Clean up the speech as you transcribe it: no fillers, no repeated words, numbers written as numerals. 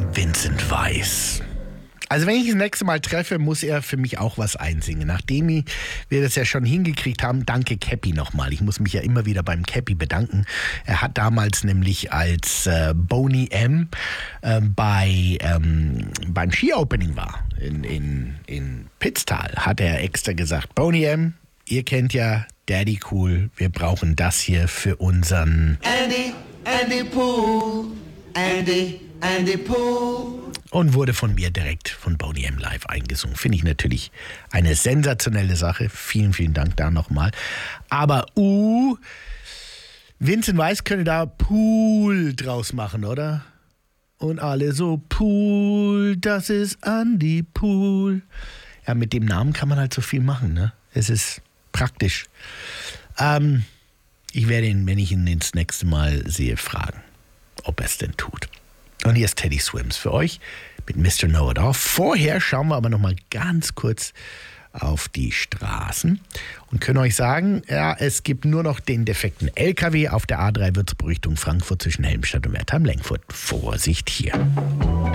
Vincent Weiss. Also wenn ich das nächste Mal treffe, muss er für mich auch was einsingen. Nachdem wir das ja schon hingekriegt haben, danke Cappy nochmal. Ich muss mich ja immer wieder beim Cappy bedanken. Er hat damals nämlich als Boney M. beim Ski-Opening war in Pitztal, hat er extra gesagt, Boney M., ihr kennt ja Daddy Cool, wir brauchen das hier für unseren Andy Pool, Andy Pool. Und wurde von mir direkt von Boney M. live eingesungen. Finde ich natürlich eine sensationelle Sache. Vielen, vielen Dank da nochmal. Aber Vincent Weiss könnte da Pool draus machen, oder? Und alle so, Pool, das ist Andy Pool. Ja, mit dem Namen kann man halt so viel machen, ne? Es ist praktisch. Ich werde ihn, wenn ich ihn das nächste Mal sehe, fragen, ob er es denn tut. Und hier ist Teddy Swims für euch mit Mr. Know-It-All. Vorher schauen wir aber noch mal ganz kurz auf die Straßen und können euch sagen, ja, es gibt nur noch den defekten LKW auf der A3 Würzburg Richtung Frankfurt zwischen Helmstadt und Wertheim-Lengfurt. Vorsicht hier.